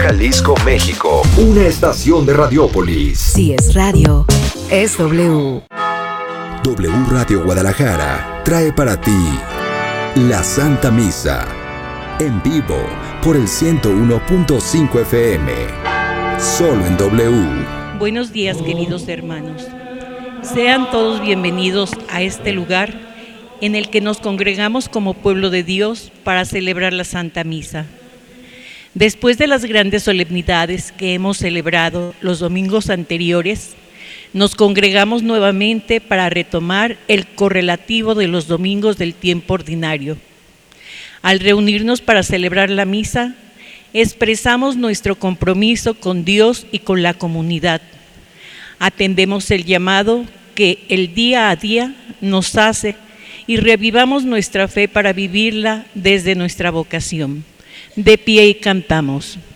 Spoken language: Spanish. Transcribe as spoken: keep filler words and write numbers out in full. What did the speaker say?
Jalisco, México. Una estación de Radiópolis. Si es radio, es W. W Radio Guadalajara trae para ti la Santa Misa, en vivo por el ciento uno punto cinco F M, solo en W. Buenos días, queridos hermanos. Sean todos bienvenidos a este lugar en el que nos congregamos como pueblo de Dios para celebrar la Santa Misa. Después de las grandes solemnidades que hemos celebrado los domingos anteriores, nos congregamos nuevamente para retomar el correlativo de los domingos del tiempo ordinario. Al reunirnos para celebrar la misa, expresamos nuestro compromiso con Dios y con la comunidad. Atendemos el llamado que el día a día nos hace y revivamos nuestra fe para vivirla desde nuestra vocación. De pie y cantamos.